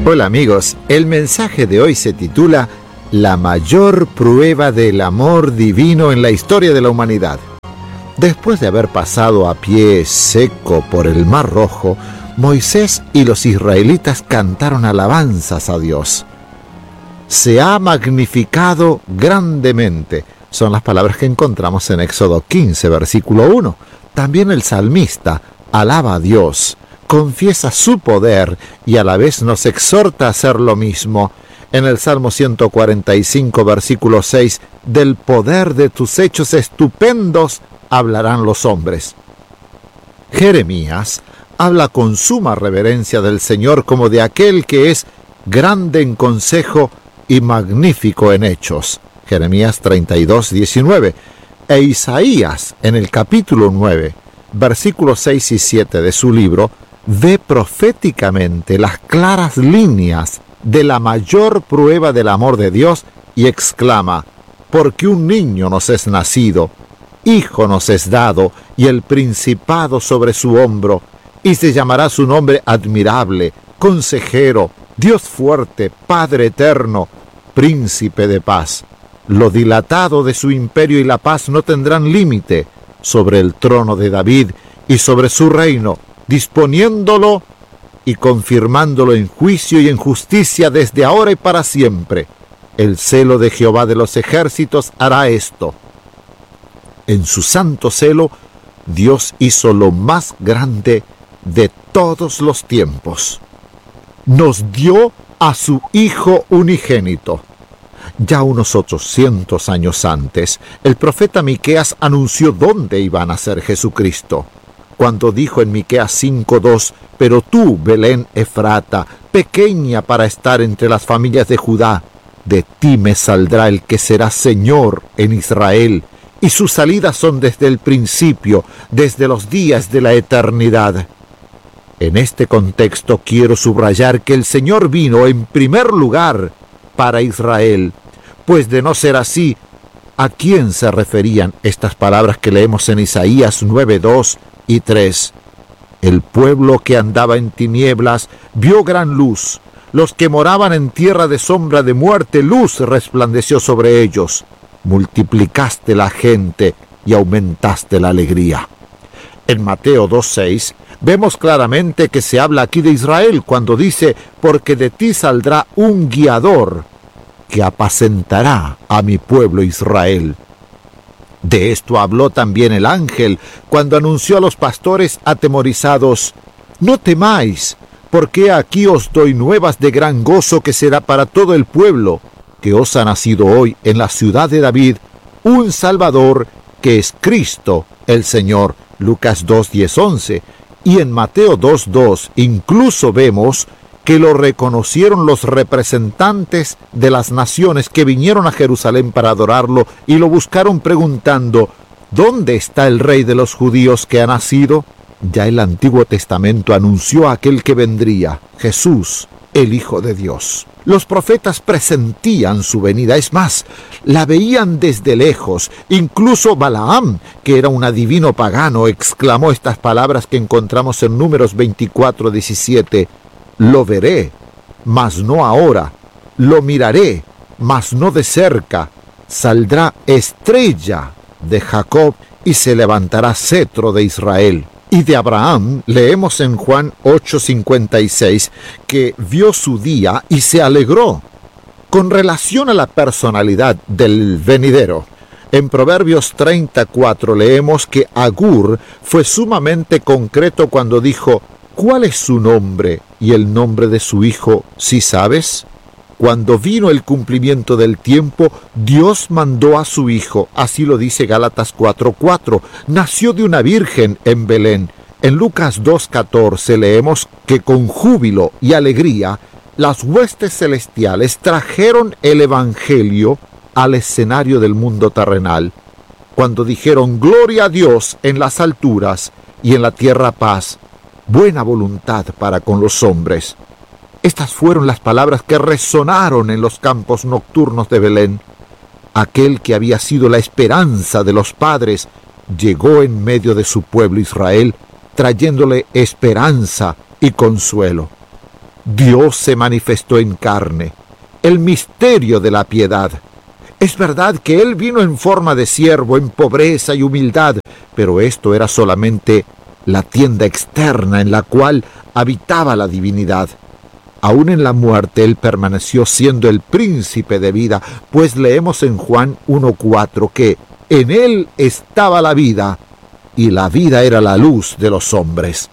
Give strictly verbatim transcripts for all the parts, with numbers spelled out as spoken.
Hola amigos, el mensaje de hoy se titula La mayor prueba del amor divino en la historia de la humanidad. Después de haber pasado a pie seco por el Mar Rojo, Moisés y los israelitas cantaron alabanzas a Dios. Se ha magnificado grandemente, son las palabras que encontramos en Éxodo quince, versículo uno. También el salmista alaba a Dios, confiesa su poder y a la vez nos exhorta a hacer lo mismo. En el Salmo ciento cuarenta y cinco, versículo seis, del poder de tus hechos estupendos hablarán los hombres. Jeremías habla con suma reverencia del Señor como de aquel que es grande en consejo y magnífico en hechos. Jeremías treinta y dos, diecinueve. E Isaías, en el capítulo nueve, versículos seis y siete de su libro, ve proféticamente las claras líneas de la mayor prueba del amor de Dios y exclama: porque un niño nos es nacido, hijo nos es dado, y el principado sobre su hombro, y se llamará su nombre admirable, consejero, Dios fuerte, Padre eterno, príncipe de paz. Lo dilatado de su imperio y la paz no tendrán límite sobre el trono de David y sobre su reino, disponiéndolo y confirmándolo en juicio y en justicia desde ahora y para siempre. El celo de Jehová de los ejércitos hará esto. En su santo celo, Dios hizo lo más grande de todos los tiempos. Nos dio a su Hijo unigénito. Ya unos ochocientos años antes, el profeta Miqueas anunció dónde iba a nacer Jesucristo, cuando dijo en Miqueas cinco dos, pero tú, Belén Efrata, pequeña para estar entre las familias de Judá, de ti me saldrá el que será Señor en Israel, y sus salidas son desde el principio, desde los días de la eternidad. En este contexto quiero subrayar que el Señor vino en primer lugar para Israel, pues de no ser así, ¿a quién se referían estas palabras que leemos en Isaías nueve dos y tres? El pueblo que andaba en tinieblas vio gran luz, los que moraban en tierra de sombra de muerte, luz resplandeció sobre ellos. Multiplicaste la gente y aumentaste la alegría. En Mateo dos seis vemos claramente que se habla aquí de Israel cuando dice: porque de ti saldrá un guiador que apacentará a mi pueblo Israel. De esto habló también el ángel cuando anunció a los pastores atemorizados: no temáis, porque aquí os doy nuevas de gran gozo que será para todo el pueblo, que os ha nacido hoy en la ciudad de David un Salvador, que es Cristo el Señor. Lucas dos diez once. Y en Mateo dos dos incluso vemos que lo reconocieron los representantes de las naciones que vinieron a Jerusalén para adorarlo y lo buscaron preguntando: ¿dónde está el rey de los judíos que ha nacido? Ya el Antiguo Testamento anunció a aquel que vendría, Jesús, el Hijo de Dios. Los profetas presentían su venida, es más, la veían desde lejos. Incluso Balaam, que era un adivino pagano, exclamó estas palabras que encontramos en Números veinticuatro diecisiete: lo veré, mas no ahora, lo miraré, mas no de cerca. Saldrá estrella de Jacob y se levantará cetro de Israel. Y de Abraham leemos en Juan ocho cincuenta y seis que vio su día y se alegró. Con relación a la personalidad del venidero, en Proverbios treinta y cuatro leemos que Agur fue sumamente concreto cuando dijo: ¿cuál es su nombre y el nombre de su hijo, si sabes? Cuando vino el cumplimiento del tiempo, Dios mandó a su hijo, así lo dice Gálatas cuatro cuatro, nació de una virgen en Belén. En Lucas dos catorce leemos que con júbilo y alegría las huestes celestiales trajeron el evangelio al escenario del mundo terrenal, cuando dijeron: gloria a Dios en las alturas y en la tierra paz, buena voluntad para con los hombres. Estas fueron las palabras que resonaron en los campos nocturnos de Belén. Aquel que había sido la esperanza de los padres llegó en medio de su pueblo Israel, trayéndole esperanza y consuelo. Dios se manifestó en carne, el misterio de la piedad. Es verdad que Él vino en forma de siervo, en pobreza y humildad, pero esto era solamente la tienda externa en la cual habitaba la divinidad. Aún en la muerte Él permaneció siendo el príncipe de vida, pues leemos en Juan uno cuatro que en Él estaba la vida, y la vida era la luz de los hombres.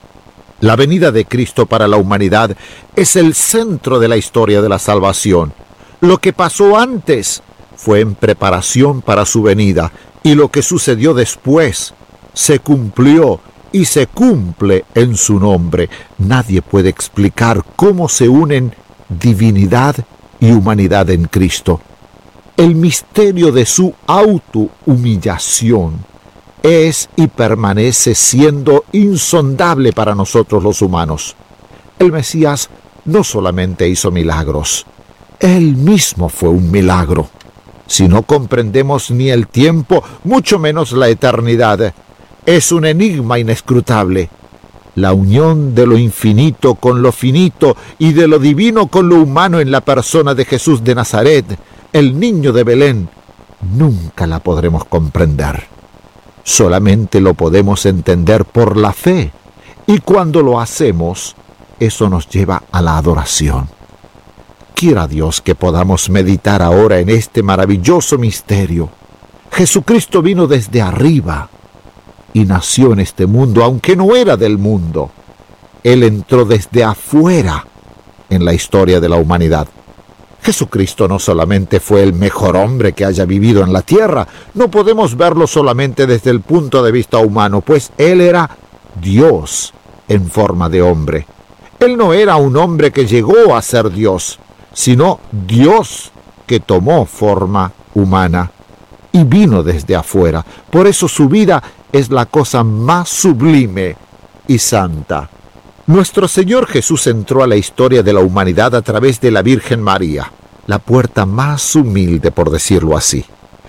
La venida de Cristo para la humanidad es el centro de la historia de la salvación. Lo que pasó antes fue en preparación para su venida, y lo que sucedió después se cumplió y se cumple en su nombre. Nadie puede explicar cómo se unen divinidad y humanidad en Cristo. El misterio de su autohumillación es y permanece siendo insondable para nosotros los humanos. El Mesías no solamente hizo milagros, Él mismo fue un milagro. Si no comprendemos ni el tiempo, mucho menos la eternidad, es un enigma inescrutable. La unión de lo infinito con lo finito y de lo divino con lo humano en la persona de Jesús de Nazaret, el niño de Belén, nunca la podremos comprender. Solamente lo podemos entender por la fe, y cuando lo hacemos, eso nos lleva a la adoración. Quiera Dios que podamos meditar ahora en este maravilloso misterio. Jesucristo vino desde arriba y nació en este mundo, aunque no era del mundo. Él entró desde afuera en la historia de la humanidad. Jesucristo no solamente fue el mejor hombre que haya vivido en la tierra, no podemos verlo solamente desde el punto de vista humano, pues Él era Dios en forma de hombre. Él no era un hombre que llegó a ser Dios, sino Dios que tomó forma humana y vino desde afuera. Por eso su vida es la cosa más sublime y santa. Nuestro Señor Jesús entró a la historia de la humanidad a través de la Virgen María, la puerta más humilde, por decirlo así.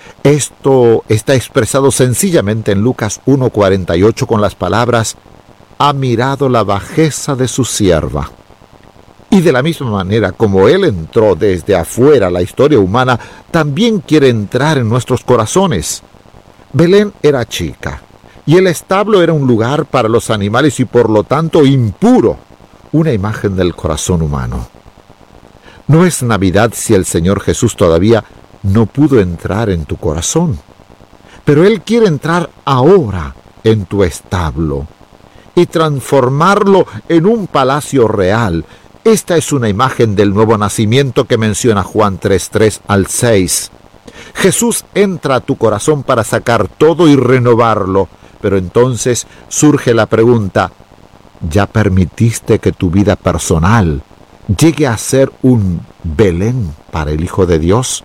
Esto está expresado sencillamente en Lucas uno cuarenta y ocho con las palabras: «Ha mirado la bajeza de su sierva». Y de la misma manera como Él entró desde afuera a la historia humana, también quiere entrar en nuestros corazones. Belén era chica, y el establo era un lugar para los animales y por lo tanto impuro, una imagen del corazón humano. No es Navidad si el Señor Jesús todavía no pudo entrar en tu corazón, pero Él quiere entrar ahora en tu establo y transformarlo en un palacio real. Esta es una imagen del nuevo nacimiento que menciona Juan tres, tres al seis. Jesús entra a tu corazón para sacar todo y renovarlo, pero entonces surge la pregunta: ¿ya permitiste que tu vida personal llegue a ser un Belén para el Hijo de Dios?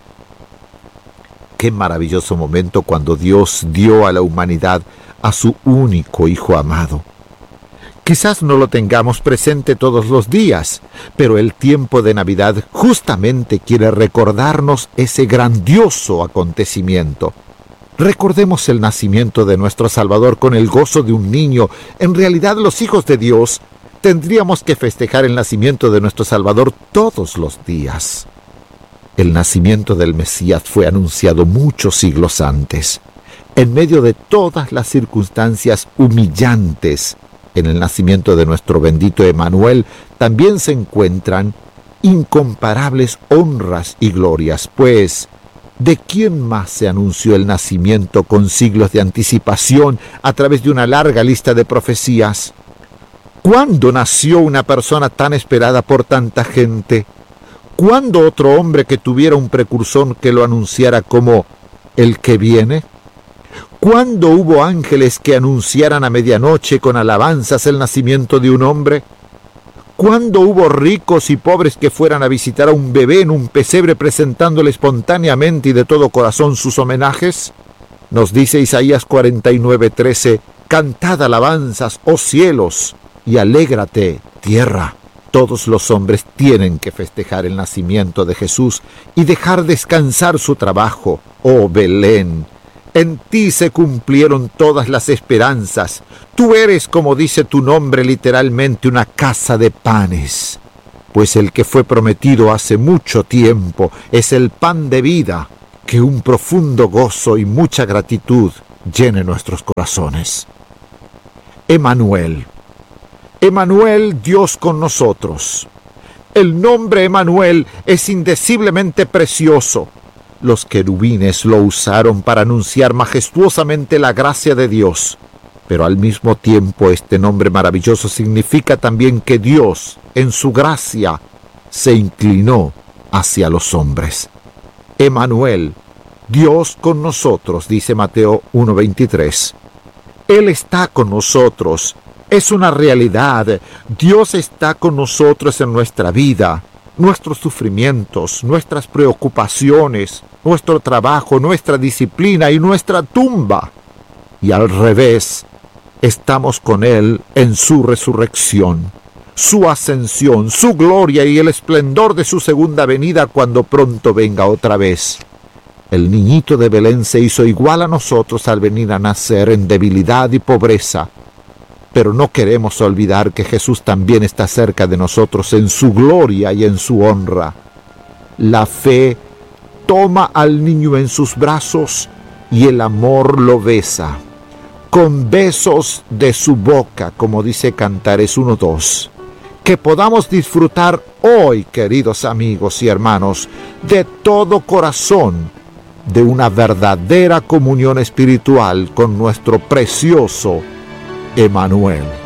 Qué maravilloso momento cuando Dios dio a la humanidad a su único Hijo amado. Quizás no lo tengamos presente todos los días, pero el tiempo de Navidad justamente quiere recordarnos ese grandioso acontecimiento. Recordemos el nacimiento de nuestro Salvador con el gozo de un niño. En realidad, los hijos de Dios tendríamos que festejar el nacimiento de nuestro Salvador todos los días. El nacimiento del Mesías fue anunciado muchos siglos antes. En medio de todas las circunstancias humillantes, en el nacimiento de nuestro bendito Emanuel también se encuentran incomparables honras y glorias, pues ¿de quién más se anunció el nacimiento con siglos de anticipación a través de una larga lista de profecías? ¿Cuándo nació una persona tan esperada por tanta gente? ¿Cuándo otro hombre que tuviera un precursor que lo anunciara como el que viene? ¿Cuándo hubo ángeles que anunciaran a medianoche con alabanzas el nacimiento de un hombre? ¿Cuándo hubo ricos y pobres que fueran a visitar a un bebé en un pesebre presentándole espontáneamente y de todo corazón sus homenajes? Nos dice Isaías cuarenta y nueve, trece, «Cantad alabanzas, oh cielos, y alégrate, tierra». Todos los hombres tienen que festejar el nacimiento de Jesús y dejar descansar su trabajo, oh Belén. En ti se cumplieron todas las esperanzas. Tú eres, como dice tu nombre literalmente, una casa de panes. pues el que fue prometido hace mucho tiempo es el pan de vida, que un profundo gozo y mucha gratitud llene nuestros corazones. Emmanuel. Emmanuel, Dios con nosotros. El nombre Emmanuel es indeciblemente precioso. Los querubines lo usaron para anunciar majestuosamente la gracia de Dios, pero al mismo tiempo este nombre maravilloso significa también que Dios, en su gracia, se inclinó hacia los hombres. Emmanuel, Dios con nosotros, dice Mateo uno veintitrés. Él está con nosotros, es una realidad. Dios está con nosotros en nuestra vida, nuestros sufrimientos, nuestras preocupaciones, nuestro trabajo, nuestra disciplina y nuestra tumba. Y al revés, estamos con Él en su resurrección, su ascensión, su gloria y el esplendor de su segunda venida cuando pronto venga otra vez. El niñito de Belén se hizo igual a nosotros al venir a nacer en debilidad y pobreza. Pero no queremos olvidar que Jesús también está cerca de nosotros en su gloria y en su honra. La fe toma al niño en sus brazos y el amor lo besa. Con besos de su boca, como dice Cantares uno dos. Que podamos disfrutar hoy, queridos amigos y hermanos, de todo corazón, de una verdadera comunión espiritual con nuestro precioso Emmanuel.